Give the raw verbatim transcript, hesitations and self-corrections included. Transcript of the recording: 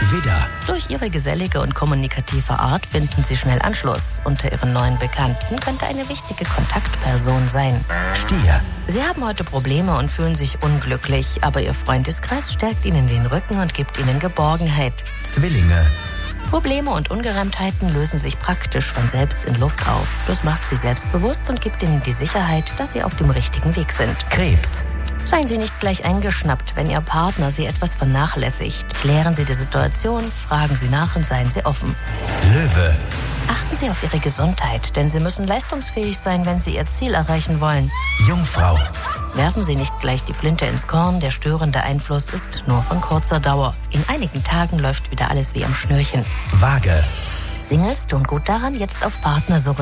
Widder. Durch ihre gesellige und kommunikative Art finden sie schnell Anschluss. Unter ihren neuen Bekannten könnte eine wichtige Kontaktperson sein. Stier. Sie haben heute Probleme und fühlen sich unglücklich, aber ihr Freundeskreis stärkt ihnen den Rücken und gibt ihnen Geborgenheit. Zwillinge. Probleme und Ungereimtheiten lösen sich praktisch von selbst in Luft auf. Das macht sie selbstbewusst und gibt ihnen die Sicherheit, dass sie auf dem richtigen Weg sind. Krebs. Seien Sie nicht gleich eingeschnappt, wenn Ihr Partner Sie etwas vernachlässigt. Klären Sie die Situation, fragen Sie nach und seien Sie offen. Löwe. Achten Sie auf Ihre Gesundheit, denn Sie müssen leistungsfähig sein, wenn Sie Ihr Ziel erreichen wollen. Jungfrau. Werfen Sie nicht gleich die Flinte ins Korn, der störende Einfluss ist nur von kurzer Dauer. In einigen Tagen läuft wieder alles wie am Schnürchen. Waage. Singles tun gut daran, jetzt auf Partnersuche